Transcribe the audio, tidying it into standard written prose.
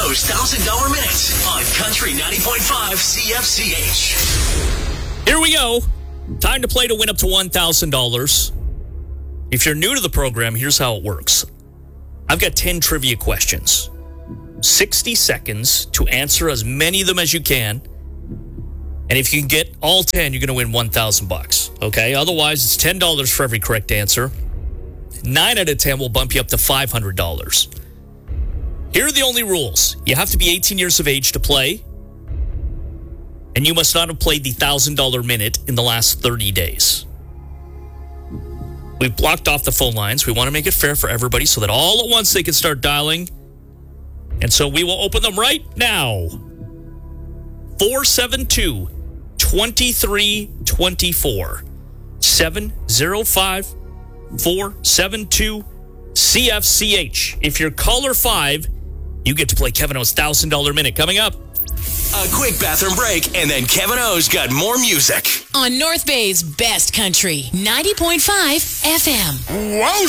O's $1,000 Minute on Country 90.5 CFCH. Here we go. Time to play to win up to $1,000. If you're new to the program, here's how it works. I've got 10 trivia questions. 60 seconds to answer as many of them as you can. And if you can get all 10, you're going to win $1,000. Okay? Otherwise, it's $10 for every correct answer. 9 out of 10 will bump you up to $500. Here are the only rules. You have to be 18 years of age to play. And you must not have played the $1,000 minute in the last 30 days. We've blocked off the phone lines. We want to make it fair for everybody so that all at once they can start dialing. And so we will open them right now. 472-2324. 705-472-CFCH. If you're caller 5, you get to play Kevin O's $1,000 minute. Coming up. A quick bathroom break, and then Kevin O's got more music. On North Bay's best country, 90.5 FM. Whoa!